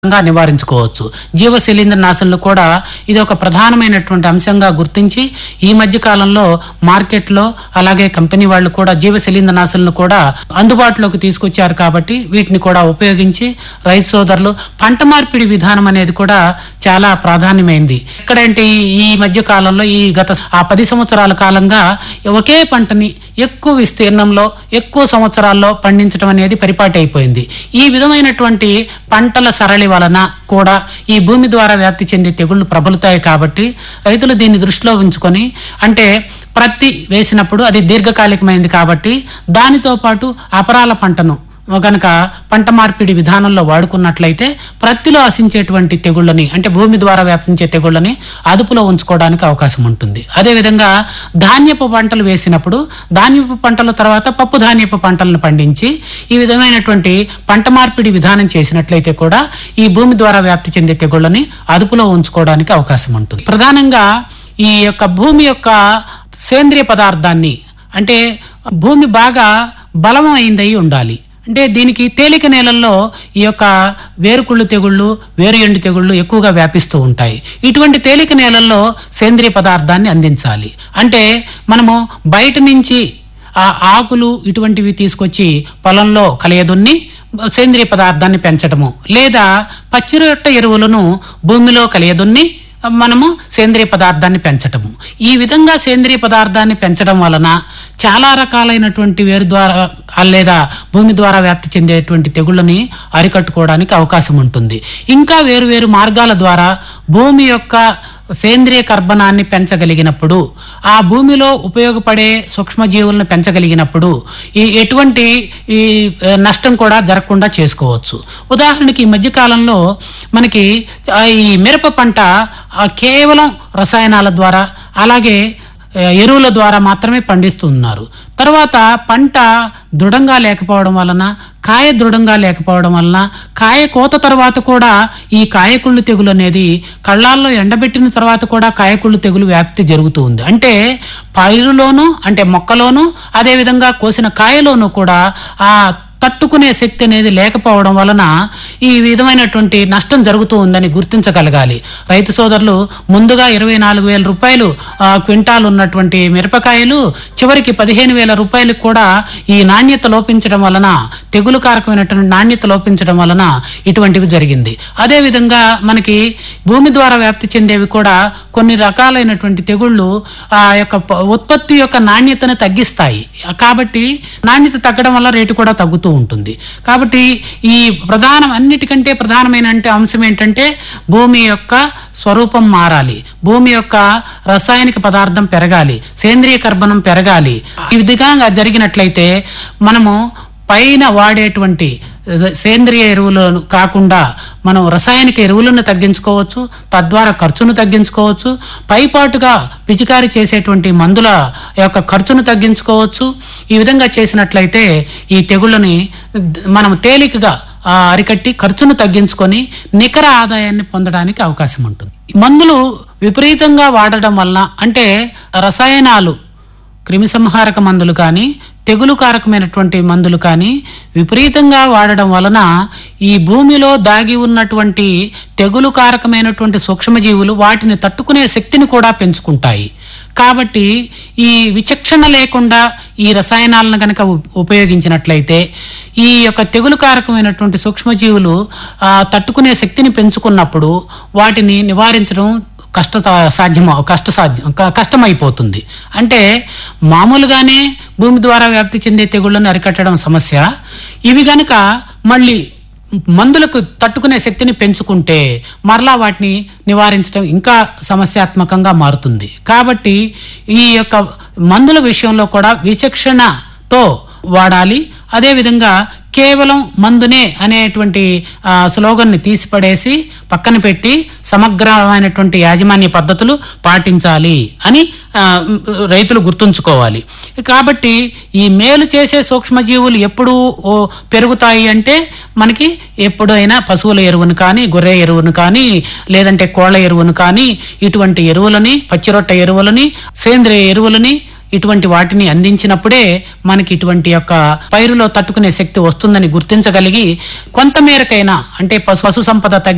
నివారించుకోవచ్చు. జీవ శిలీంద్రనాశనలు కూడా ఇది ఒక ప్రధానమైనటువంటి అంశంగా గుర్తించి ఈ మధ్య కాలంలో మార్కెట్లో అలాగే కంపెనీ వాళ్ళు కూడా జీవ శిలీంద్రనాశనలు కూడా అందుబాటులోకి తీసుకొచ్చారు. కాబట్టి వీటిని కూడా ఉపయోగించి రైతు సోదరులు పంట మార్పిడి విధానం అనేది కూడా చాలా ప్రాధాన్యమైంది. ఎక్కడంటే ఈ మధ్య కాలంలో ఈ గత 10 సంవత్సరాల కాలంగా ఒకే పంటని ఎక్కువ విస్తీర్ణంలో ఎక్కువ సంవత్సరాల్లో పండించడం అనేది పరిపాటి అయిపోయింది. ఈ విధమైనటువంటి పంటల సరళి వలన కూడా ఈ భూమి ద్వారా వ్యాప్తి చెందే తెగుళ్లు ప్రబలుతాయి. కాబట్టి రైతులు దీన్ని దృష్టిలో ఉంచుకొని, అంటే ప్రత్తి వేసినప్పుడు అది దీర్ఘకాలికమైంది కాబట్టి దానితో పాటు అపరాల పంటను గనక పంట మార్పిడి విధానంలో వాడుకున్నట్లయితే ప్రత్తిలో ఆశించేటువంటి తెగుళ్ళని, అంటే భూమి ద్వారా వ్యాపించే తెగుళ్ళని అదుపులో ఉంచుకోవడానికి అవకాశం ఉంటుంది. అదేవిధంగా ధాన్యపు పంటలు వేసినప్పుడు ధాన్యపు పంటల తర్వాత పప్పు ధాన్యపు పంటలను పండించి ఈ విధమైనటువంటి పంట మార్పిడి విధానం చేసినట్లయితే కూడా ఈ భూమి ద్వారా వ్యాప్తి చెందే తెగుళ్ళని అదుపులో ఉంచుకోవడానికి అవకాశం ఉంటుంది. ప్రధానంగా ఈ యొక్క భూమి యొక్క సేంద్రియ పదార్థాన్ని, అంటే భూమి బాగా బలమైందై ఉండాలి. అంటే దీనికి తేలిక నేలల్లో ఈ యొక్క వేరుకుళ్ళు తెగుళ్ళు, వేరు ఎండు తెగుళ్ళు ఎక్కువగా వ్యాపిస్తూ ఉంటాయి. ఇటువంటి తేలిక నేలల్లో సేంద్రియ పదార్థాన్ని అందించాలి. అంటే మనము బయట నుంచి ఆ ఆకులు ఇటువంటివి తీసుకొచ్చి పొలంలో కలియదున్ని సేంద్రియ పదార్థాన్ని పెంచడము, లేదా పచ్చిరొట్ట ఎరువులను భూమిలో కలియదున్ని మనము సేంద్రియ పదార్థాన్ని పెంచటము. ఈ విధంగా సేంద్రియ పదార్థాన్ని పెంచడం వలన చాలా రకాలైనటువంటి వేరు ద్వారా లేదా భూమి ద్వారా వ్యాప్తి చెందేటువంటి తెగుళ్ళని అరికట్టుకోవడానికి అవకాశం ఉంటుంది. ఇంకా వేరు మార్గాల ద్వారా భూమి యొక్క సేంద్రియ కర్బనాన్ని పెంచగలిగినప్పుడు, ఆ భూమిలో ఉపయోగపడే సూక్ష్మజీవులను పెంచగలిగినప్పుడు ఎటువంటి ఈ నష్టం కూడా జరగకుండా చేసుకోవచ్చు. ఉదాహరణకి ఈ మధ్యకాలంలో మనకి ఈ మిరప పంట కేవలం రసాయనాల ద్వారా అలాగే ఎరువుల ద్వారా మాత్రమే పండిస్తున్నారు. తర్వాత పంట దృఢంగా లేకపోవడం వలన, కాయ దృఢంగా లేకపోవడం వలన, కాయ కోత తర్వాత కూడా ఈ కాయకుళ్ళు తెగులు అనేది కళ్ళాల్లో ఎండబెట్టిన తర్వాత కూడా కాయకుళ్ళు తెగులు వ్యాప్తి జరుగుతూ ఉంది. అంటే పైరులోను, అంటే మొక్కలోను, అదేవిధంగా కోసిన కాయలోను కూడా ఆ తట్టుకునే శక్తి అనేది లేకపోవడం వలన ఈ విధమైనటువంటి నష్టం జరుగుతూ ఉందని గుర్తించగలగాలి. రైతు సోదరులు ముందుగా 24,000 రూపాయలు క్వింటాల్ ఉన్నటువంటి మిరపకాయలు చివరికి 15,000 రూపాయలకు కూడా ఈ నాణ్యత లోపించడం వలన, తెగులు కారకమైనటువంటి నాణ్యత లోపించడం వలన ఇటువంటివి జరిగింది. అదేవిధంగా మనకి భూమి ద్వారా వ్యాప్తి చెందేవి కూడా కొన్ని రకాలైనటువంటి తెగుళ్ళు ఆ యొక్క ఉత్పత్తి యొక్క నాణ్యతను తగ్గిస్తాయి. కాబట్టి నాణ్యత తగ్గడం వల్ల రేటు కూడా తగ్గుతూ ఉంటుంది. కాబట్టి ఈ అన్నిటికంటే ప్రధానమైన అంశం ఏంటంటే భూమి యొక్క స్వరూపం మారాలి, భూమి యొక్క రసాయనిక పదార్థం పెరగాలి, సేంద్రియ కర్బనం పెరగాలి. ఈ విధంగా జరిగినట్లయితే మనము పైన వాడేటువంటి సేంద్రియ ఎరువులను కాకుండా మనం రసాయనిక ఎరువులను తగ్గించుకోవచ్చు, తద్వారా ఖర్చును తగ్గించుకోవచ్చు. పైపాటుగా పిచికారీ చేసేటువంటి మందుల యొక్క ఖర్చును తగ్గించుకోవచ్చు. ఈ విధంగా చేసినట్లయితే ఈ తెగుళ్ళని మనం తేలికగా అరికట్టి ఖర్చును తగ్గించుకొని నికర ఆదాయాన్ని పొందడానికి అవకాశం ఉంటుంది. మందులు విపరీతంగా వాడడం వలన, అంటే రసాయనాలు, క్రిమిసంహారక మందులు కానీ తెగులు కారకమైనటువంటి మందులు కానీ విపరీతంగా వాడడం వలన ఈ భూమిలో దాగి ఉన్నటువంటి తెగులు కారకమైనటువంటి సూక్ష్మజీవులు వాటిని తట్టుకునే శక్తిని కూడా పెంచుకుంటాయి. కాబట్టి ఈ విచక్షణ లేకుండా ఈ రసాయనాలను కనుక ఉపయోగించినట్లయితే ఈ యొక్క తెగులు కారకమైనటువంటి సూక్ష్మజీవులు తట్టుకునే శక్తిని పెంచుకున్నప్పుడు వాటిని నివారించడం కష్టమైపోతుంది. అంటే మామూలుగానే భూమి ద్వారా వ్యాప్తి చెందే తెగుళ్లను అరికట్టడం సమస్య. ఇవి గనక మళ్ళీ మందులకు తట్టుకునే శక్తిని పెంచుకుంటే మరలా వాటిని నివారించడం ఇంకా సమస్యాత్మకంగా మారుతుంది. కాబట్టి ఈ యొక్క మందుల విషయంలో కూడా విచక్షణతో వాడాలి. అదేవిధంగా కేవలం మందునే అనేటువంటి స్లోగన్ని తీసిపడేసి పక్కన పెట్టి సమగ్రమైనటువంటి యాజమాన్య పద్ధతులు పాటించాలి అని రైతులు గుర్తుంచుకోవాలి. కాబట్టి ఈ మేలు చేసే సూక్ష్మజీవులు ఎప్పుడు పెరుగుతాయి అంటే మనకి ఎప్పుడైనా పశువుల ఎరువును కానీ, గొర్రె ఎరువును కానీ, లేదంటే కోళ్ల ఎరువును కానీ, ఇటువంటి ఎరువులని, పచ్చిరొట్ట ఎరువులని, సేంద్రియ ఎరువులని ఇటువంటి వాటిని అందించినప్పుడే మనకి ఇటువంటి యొక్క పైరులో తట్టుకునే శక్తి వస్తుందని గుర్తించగలిగి కొంతమేరకైనా, అంటే పశు సంపద